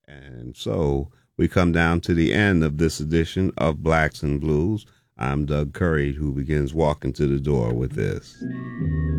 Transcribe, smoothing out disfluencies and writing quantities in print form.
And so we come down to the end of this edition of Blacks and Blues. I'm Doug Curry, who begins walking to the door with this.